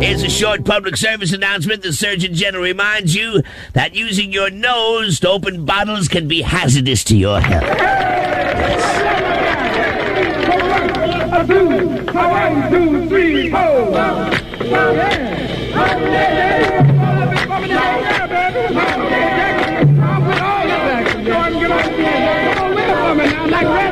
Here's a short public service announcement. The Surgeon General reminds you that using your nose to open bottles can be hazardous to your health. One, two, three, four.